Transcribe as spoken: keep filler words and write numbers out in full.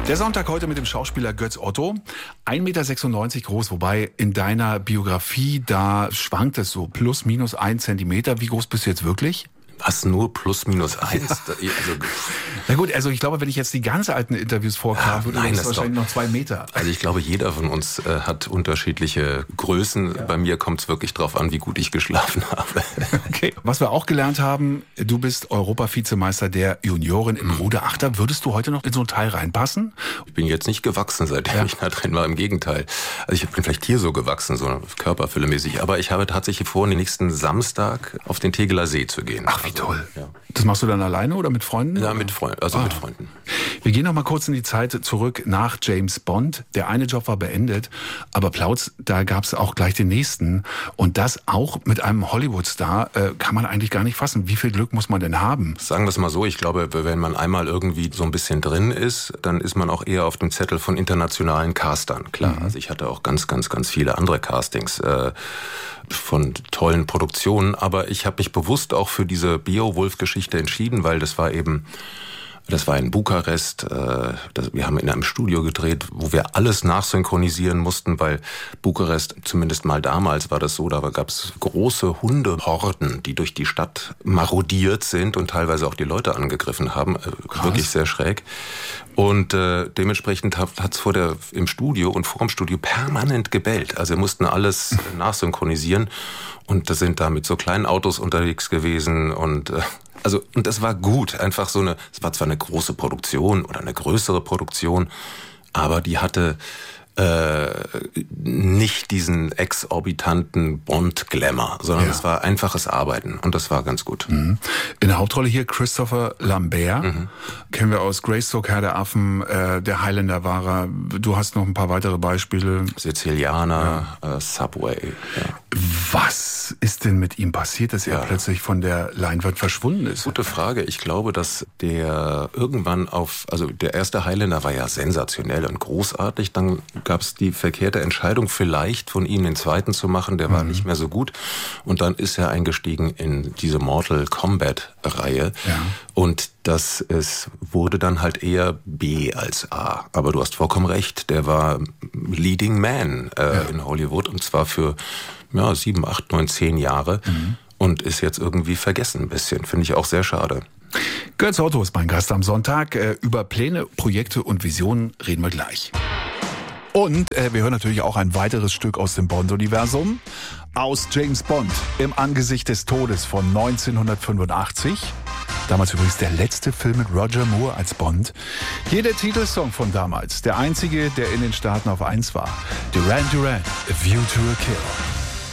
Der Sonntag heute mit dem Schauspieler Götz Otto. ein Meter sechsundneunzig groß, wobei in deiner Biografie, da schwankt es so plus minus ein Zentimeter. Wie groß bist du jetzt wirklich? Was, nur plus minus eins? Ja. Also, na gut, also ich glaube, wenn ich jetzt die ganz alten Interviews vorkam, würde das wahrscheinlich noch zwei Meter. Also ich glaube, jeder von uns äh, hat unterschiedliche Größen. Ja. Bei mir kommt es wirklich drauf an, wie gut ich geschlafen habe. Okay. Was wir auch gelernt haben, du bist Europa-Vizemeister der Junioren im Ruderachter. Würdest du heute noch in so ein Teil reinpassen? Ich bin jetzt nicht gewachsen, seitdem ja. ich da drin war. Im Gegenteil. Also ich bin vielleicht hier so gewachsen, so körperfüllemäßig. Aber ich habe tatsächlich vor, den nächsten Samstag auf den Tegeler See zu gehen. Ach, wie toll. Ja. Das machst du dann alleine oder mit Freunden? Ja, mit Freunden, also ah. mit Freunden. Wir gehen noch mal kurz in die Zeit zurück nach James Bond. Der eine Job war beendet, aber Plautz, da gab es auch gleich den nächsten. Und das auch mit einem Hollywood-Star, äh, kann man eigentlich gar nicht fassen. Wie viel Glück muss man denn haben? Sagen wir es mal so, ich glaube, wenn man einmal irgendwie so ein bisschen drin ist, dann ist man auch eher auf dem Zettel von internationalen Castern. Klar, mhm. also ich hatte auch ganz, ganz, ganz viele andere Castings äh, von tollen Produktionen, aber ich habe mich bewusst auch für diese Beowulf-Geschichte entschieden, weil das war eben, das war in Bukarest, äh, das, wir haben in einem Studio gedreht, wo wir alles nachsynchronisieren mussten, weil Bukarest, zumindest mal damals war das so, da gab es große Hundehorden, die durch die Stadt marodiert sind und teilweise auch die Leute angegriffen haben, äh, wirklich sehr schräg. Und äh, dementsprechend hat es vor der im Studio und vor dem Studio permanent gebellt. Also wir mussten alles nachsynchronisieren und da sind da mit so kleinen Autos unterwegs gewesen und äh, also und das war gut, einfach so eine. Es war zwar eine große Produktion oder eine größere Produktion, aber die hatte äh, nicht diesen exorbitanten Bond-Glamour, sondern ja. es war einfaches Arbeiten und das war ganz gut. Mhm. In der Hauptrolle hier Christopher Lambert, mhm. kennen wir aus Greystoke, Herr der Affen, äh, der Highlander war er. Du hast noch ein paar weitere Beispiele. Sizilianer, ja. äh, Subway. Ja. Was ist denn mit ihm passiert, dass er ja. plötzlich von der Leinwand verschwunden ist? Gute Frage. Ich glaube, dass der irgendwann auf, also der erste Highlander war ja sensationell und großartig, dann gab es die verkehrte Entscheidung, vielleicht von ihm den zweiten zu machen, der war mhm. nicht mehr so gut. Und dann ist er eingestiegen in diese Mortal Kombat-Reihe. Ja. Und das es wurde dann halt eher B als A. Aber du hast vollkommen recht, der war Leading Man äh, ja. in Hollywood und zwar für ja, sieben, acht, neun, zehn Jahre mhm. und ist jetzt irgendwie vergessen ein bisschen. Finde ich auch sehr schade. Götz Otto ist mein Gast am Sonntag. Äh, über Pläne, Projekte und Visionen reden wir gleich. Und äh, wir hören natürlich auch ein weiteres Stück aus dem Bond-Universum. Aus James Bond, Im Angesicht des Todes von neunzehnhundertfünfundachtzig. Damals übrigens der letzte Film mit Roger Moore als Bond. Hier der Titelsong von damals. Der einzige, der in den Staaten auf eins war. Duran Duran, A View to a Kill.